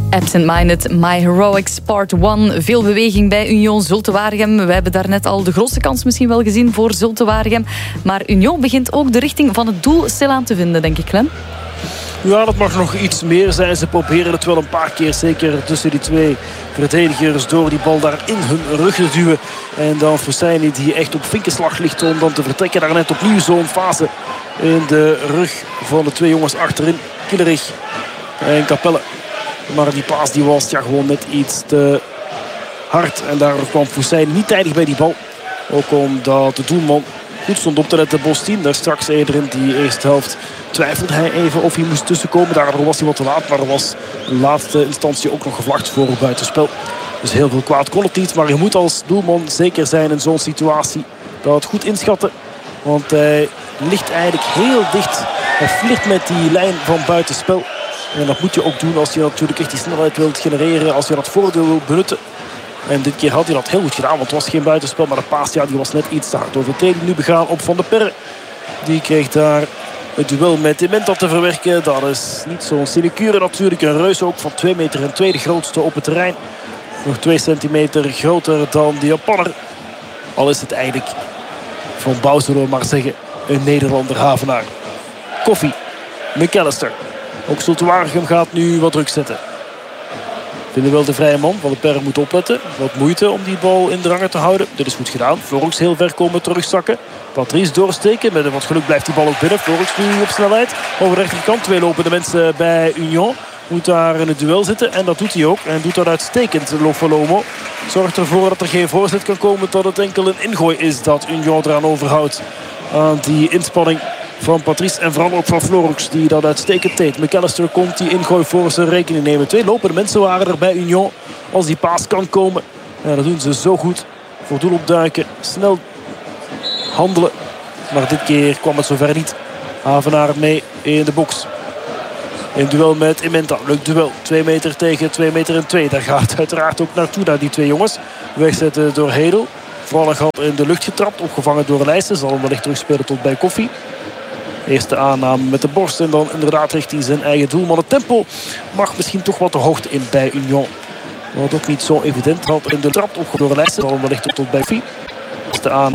Absent-minded, My Heroics Part 1. Veel beweging bij Union Zulte-Waregem. We hebben daarnet al de grootste kans misschien wel gezien voor Zulte-Waregem. Maar Union begint ook de richting van het doel stilaan te vinden, denk ik, Glenn. Ja, dat mag nog iets meer zijn. Ze proberen het wel een paar keer, zeker tussen die twee verdedigers, door die bal daar in hun rug te duwen. En dan Fousseini die echt op vinkenslag ligt om dan te vertrekken. Daar net opnieuw zo'n fase in de rug van de twee jongens achterin. Killerich en Capelle. Maar die paas die was gewoon net iets te hard. En daardoor kwam Fousseini niet tijdig bij die bal. Ook omdat de doelman goed stond op te letten. Bostin, daar straks eerder in die eerste helft twijfelde hij even of hij moest tussenkomen. Daardoor was hij wat te laat. Maar er was in laatste instantie ook nog gevlacht voor buitenspel. Dus heel veel kwaad kon het niet. Maar je moet als doelman zeker zijn in zo'n situatie. Dat het goed inschatten. Want hij ligt eigenlijk heel dicht. Hij vliegt met die lijn van buitenspel. En dat moet je ook doen als je natuurlijk echt die snelheid wilt genereren. Als je dat voordeel wilt benutten. En dit keer had hij dat heel goed gedaan. Want het was geen buitenspel. Maar de paas die was net iets te hard. Overtreding nu begaan op Van der Perre. Die kreeg daar het duel met Imenta te verwerken. Dat is niet zo'n sinecure natuurlijk. Een reus ook van 2 meter en tweede grootste op het terrein. Nog 2 centimeter groter dan de Japanner. Al is het eigenlijk van Bouw, zullen we maar zeggen, een Nederlander Havenaar. Koffie. McAllister. Ook Zulte-Waregem gaat nu wat druk zetten. Vinden wel de vrije man. Van de Perre moet opletten. Wat moeite om die bal in de rangen te houden. Dit is goed gedaan. Florux heel ver komen terugzakken. Patrice doorsteken. Met wat geluk blijft die bal ook binnen. Florux nu op snelheid. Over de rechterkant. 2 lopende mensen bij Union. Moet daar in het duel zitten. En dat doet hij ook. En doet dat uitstekend. Lofolomo zorgt ervoor dat er geen voorzet kan komen. Dat het enkel een ingooi is dat Union eraan overhoudt. Aan die inspanning van Patrice en vooral ook van Florux die dat uitstekend deed. McAllister komt die ingooi voor zijn rekening nemen. 2 lopende mensen waren er bij Union. Als die paas kan komen. Ja, dat doen ze zo goed. Voor doel opduiken. Snel handelen. Maar dit keer kwam het zover niet. Havenaar mee in de box. In duel met Imenta. Leuk duel. 2 meter tegen 2 meter en 2. Daar gaat het uiteraard ook naartoe, naar die twee jongens. Wegzetten door Hedel. Vooral een gat in de lucht getrapt. Opgevangen door Leijsen. Zal hem wellicht terugspelen tot bij Koffie. Eerste aanname met de borst. En dan inderdaad richting zijn eigen doel. Maar het tempo mag misschien toch wat de hoogte in bij Union. Wat ook niet zo evident had in de trap. Door Leijsen. Zal hem wellicht tot bij Koffie. Eerste aanname.